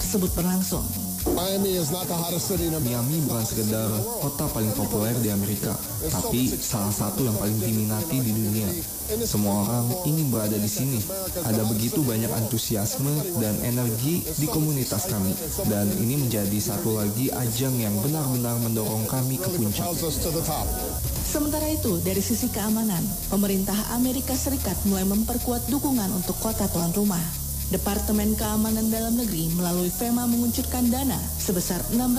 tersebut berlangsung. Miami bukan sekedar kota paling populer di Amerika, tapi salah satu yang paling diminati di dunia. Semua orang ingin berada di sini. Ada begitu banyak antusiasme dan energi di komunitas kami, dan ini menjadi satu lagi ajang yang benar-benar mendorong kami ke puncak. Sementara itu, dari sisi keamanan, pemerintah Amerika Serikat mulai memperkuat dukungan untuk kota tuan rumah. Departemen Keamanan Dalam Negeri melalui FEMA menguncurkan dana sebesar